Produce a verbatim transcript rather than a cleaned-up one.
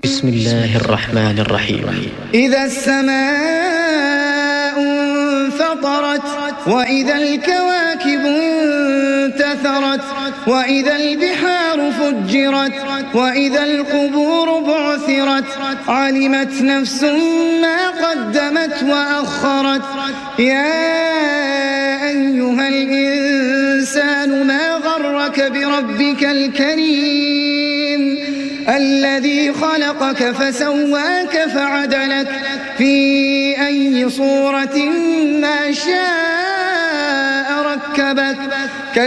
بسم الله الرحمن الرحيم. إذا السماء انفطرت وإذا الكواكب انتثرت وإذا البحار فجرت وإذا القبور بعثرت علمت نفس ما قدمت وأخرت. يا أيها الإنسان ما غرك بربك الكريم الذي خلقك فسواك فعدلك في أي صورة ما شاء ركبك.